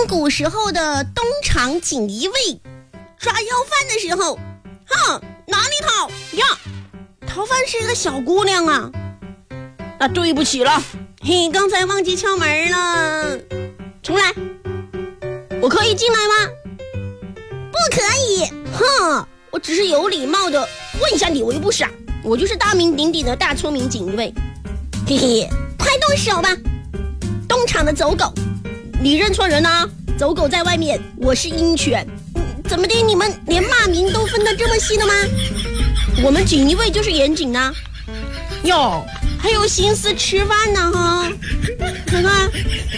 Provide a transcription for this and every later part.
古时候的东厂锦衣卫抓要饭的时候，哪里逃呀？逃犯是个小姑娘啊！啊，对不起了，嘿，刚才忘记敲门了。重来，我可以进来吗？不可以。我只是有礼貌的问一下你，我又不傻，我就是大名鼎鼎的大聪明锦衣卫。嘿嘿，快动手吧！东厂的走狗，你认错人啊！走狗在外面，我是鹰犬。怎么的？你们连骂名都分得这么细的吗？我们锦衣卫就是严谨啊！哟，还有心思吃饭呢哈！看看，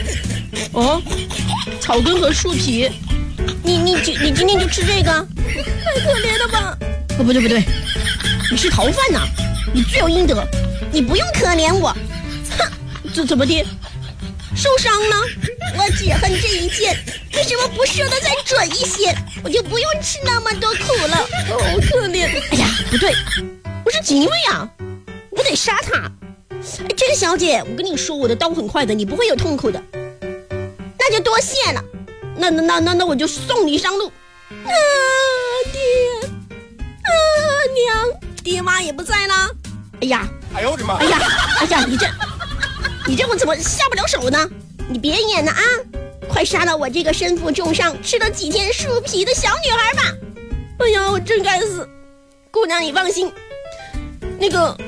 草根和树皮，你今天就吃这个？太可怜了吧！不对，你是逃犯呐，你罪有应得，你不用可怜我。这怎么的？受伤呢？我只恨这一箭，为什么不射得再准一些？我就不用吃那么多苦了。好可怜！哎呀，不对，我是锦衣卫啊，我得杀他。甄小姐，我跟你说，我的刀很快的，你不会有痛苦的。那就多谢了。那我就送你上路。爹，娘，爹妈也不在了。哎呀， 哎呦我的妈！ 哎呀，你这我怎么下不了手呢？你别演了啊！快杀了我这个身负重伤、吃了几天树皮的小女孩吧！哎呀，我真该死！姑娘你放心，那个